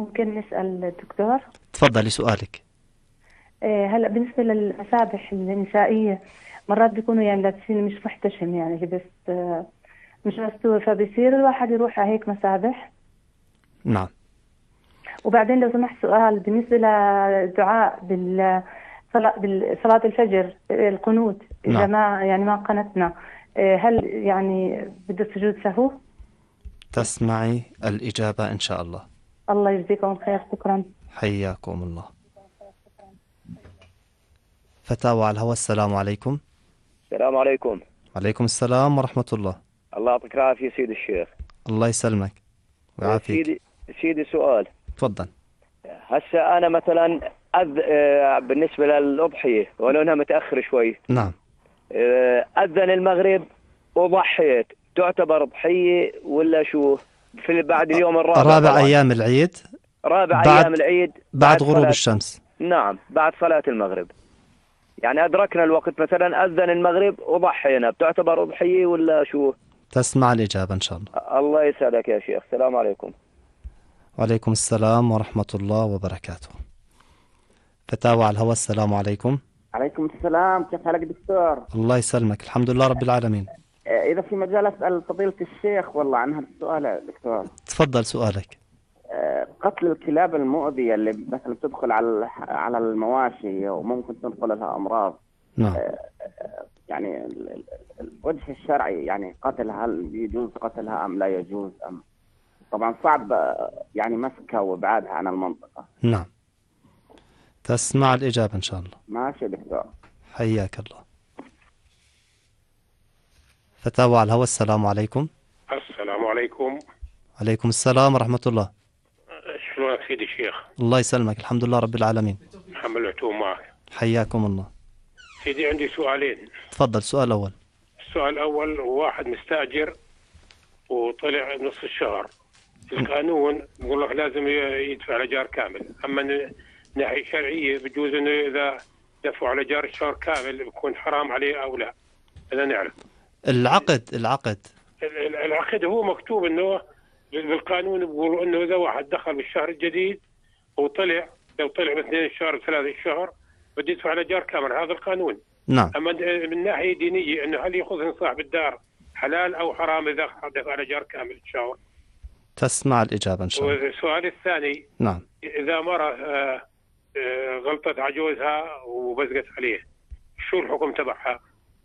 ممكن نسأل الدكتور؟ تفضلي سؤالك. هلا بالنسبة للمسابح النسائية، مرات بيكونوا يعني لابسين مش محتشم، يعني لبس مش مستور، فبصير الواحد يروح على هيك مسابح. نعم. وبعدين لو سمحت سؤال بالنسبة للدعاء بالصلاة الفجر، القنوت، إذا نعم. ما يعني ما قنتنا، هل يعني بده سجود سهو؟ تسمعي الإجابة إن شاء الله. الله يجزيكم الخير، شكرا. حياكم الله. فتاوى على الهواء، السلام عليكم. السلام عليكم. عليكم السلام ورحمة الله. الله يعطيك العافية سيدي الشيخ. الله يسلمك ويعافيك. سيدي سؤال. تفضل. هسه أنا مثلا بالنسبة للأضحية ولو أنها متأخر شوي. نعم. أذن المغرب وضحيت، تعتبر ضحية ولا شو؟ في بعد اليوم الرابع، رابع أيام العيد. رابع بعد أيام العيد بعد غروب الشمس. نعم، بعد صلاة المغرب، يعني أدركنا الوقت مثلا أذن المغرب وضحينا، بتعتبر أضحية ولا شو؟ تسمع الإجابة إن شاء الله. الله يسعدك يا شيخ، السلام عليكم. وعليكم السلام ورحمة الله وبركاته. فتاوى على الهواء، السلام عليكم. عليكم السلام، كيف حالك دكتور؟ الله يسلمك، الحمد لله رب العالمين. إذا في مجال أسأل فضيلة الشيخ والله عن هذا السؤال يا دكتور. تفضل سؤالك. قتل الكلاب المؤذية اللي مثلا بتدخل على المواشي وممكن تنقل لها أمراض. نعم. يعني الوجه الشرعي، يعني قتلها، هل يجوز قتلها أم لا يجوز؟ أم طبعا صعب يعني مسكها وإبعادها عن المنطقة. نعم. تسمع الإجابة إن شاء الله. ماشي دكتور. حياك الله. فتاوى على الهواء، السلام عليكم. السلام عليكم. عليكم السلام ورحمة الله. شلونك سيدي الشيخ؟ الله يسلمك، الحمد لله رب العالمين. محمد العتوم معك. حياكم الله. سيدي عندي سؤالين. تفضل. سؤال أول. السؤال الأول، واحد مستأجر وطلع نص الشهر، القانون بيقول لك لازم يدفع الإيجار كامل، أما ناحية شرعية بجوز إنه إذا دفعوا على إيجار الشهر كامل بيكون حرام عليه أو لا؟ هذا نعرف. العقد هو مكتوب إنه بالقانون بيقولوا إنه إذا واحد دخل بالشهر الجديد وطلع، لو طلع باثنين الشهر ثلاثة الشهر بده يدفع على إيجار كامل، هذا القانون. نعم. أما من ناحية دينية إنه هل يأخذ صاحب الدار حلال أو حرام إذا دفع على إيجار كامل الشهر؟ تسمع الإجابة إن شاء الله. والسؤال الثاني، نعم. إذا مرة غلطت على جوزها وبزقت عليه، شو الحكم تبعها؟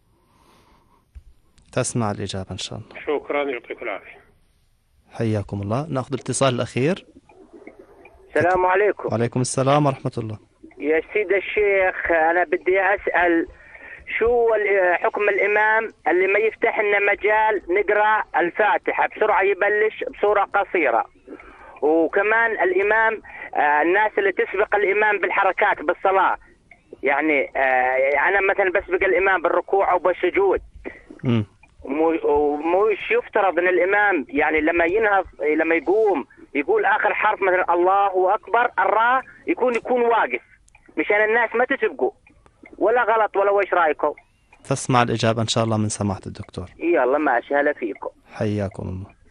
تسمع الإجابة إن شاء الله. شكرا، يعطيك العافية. حياكم الله. نأخذ الاتصال الأخير. السلام عليكم. وعليكم السلام ورحمة الله. يا سيد الشيخ، أنا بدي أسأل شو حكم الإمام اللي ما يفتح لنا مجال نقرأ الفاتحة بسرعة، يبلش بصورة قصيرة، وكمان الإمام الناس اللي تسبق الإمام بالحركات بالصلاة، يعني أنا مثلا بسبق الإمام بالركوع أو بالسجود، مش يفترض ان الامام يعني لما ينهض لما يقوم يقول اخر حرف مثلا الله اكبر الراء يكون واقف مشان الناس ما تسبقوا، ولا غلط ولا وش رايكم؟ تسمع الإجابة إن شاء الله من سماحة الدكتور. يلا ماشي، هلا فيكم. حياكم الله.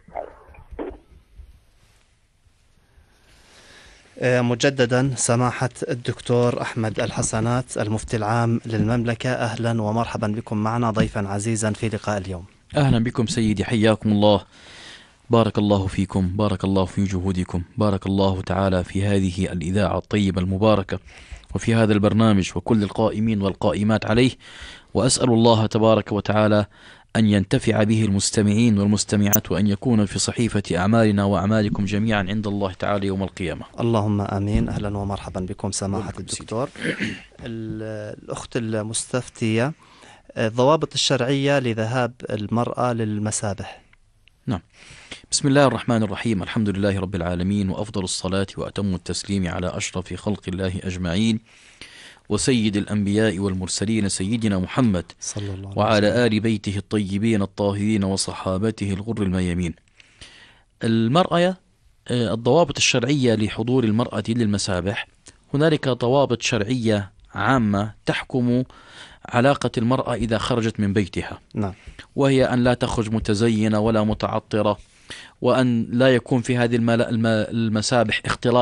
مجددا سماحة الدكتور أحمد الحسنات المفتي العام للمملكة، أهلا ومرحبا بكم معنا ضيفا عزيزا في لقاء اليوم. أهلا بكم سيدي، حياكم الله، بارك الله فيكم، بارك الله في جهودكم، بارك الله تعالى في هذه الإذاعة الطيبة المباركة وفي هذا البرنامج وكل القائمين والقائمات عليه، وأسأل الله تبارك وتعالى أن ينتفع به المستمعين والمستمعات، وأن يكون في صحيفة أعمالنا وأعمالكم جميعا عند الله تعالى يوم القيامة. اللهم آمين. أهلا ومرحبا بكم سماحة الدكتور. الأخت المستفتية، الضوابط الشرعية لذهاب المرأة للمسابح. نعم. بسم الله الرحمن الرحيم، الحمد لله رب العالمين، وأفضل الصلاة وأتم التسليم على أشرف خلق الله أجمعين، وسيد الأنبياء والمرسلين سيدنا محمد صلى الله عليه وسلم، وعلى آل بيته الطيبين الطاهرين وصحابته الغر الميامين. المرأة، الضوابط الشرعية لحضور المرأة للمسابح، هنالك ضوابط شرعية عامة تحكم علاقة المرأة إذا خرجت من بيتها. نعم. وهي أن لا تخرج متزينة ولا متعطرة، وأن لا يكون في هذه المسابح اختلاط